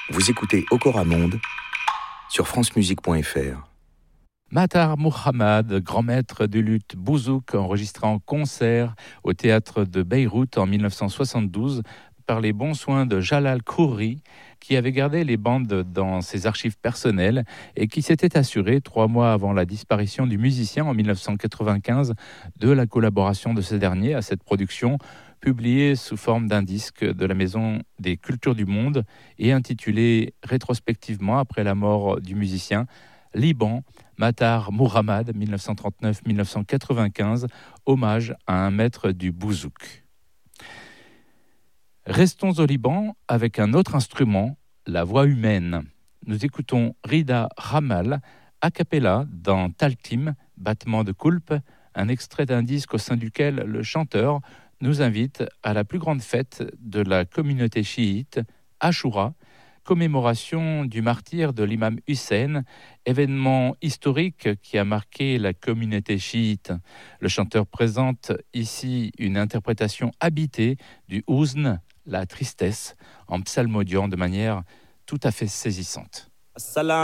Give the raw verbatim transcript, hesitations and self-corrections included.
Vous écoutez Okora Monde sur francemusique point f r. Matar Mohammad, grand maître du luth bouzouk, enregistré en concert au théâtre de Beyrouth en dix-neuf cent soixante-douze par les bons soins de Jalal Khouri, qui avait gardé les bandes dans ses archives personnelles et qui s'était assuré, trois mois avant la disparition du musicien en dix-neuf cent quatre-vingt-quinze, de la collaboration de ce dernier à cette production, publiée sous forme d'un disque de la Maison des Cultures du Monde et intitulé rétrospectivement, après la mort du musicien, Liban, Matar Mohammad, dix-neuf cent trente-neuf à dix-neuf cent quatre-vingt-quinze, hommage à un maître du bouzouk. Restons au Liban avec un autre instrument, la voix humaine. Nous écoutons Rida Ramal, a cappella dans Taltim, battement de coulpe, un extrait d'un disque au sein duquel le chanteur nous invite à la plus grande fête de la communauté chiite, Ashura, commémoration du martyre de l'imam Hussein, événement historique qui a marqué la communauté chiite. Le chanteur présente ici une interprétation habitée du Huzn, la tristesse, en psalmodiant de manière tout à fait saisissante.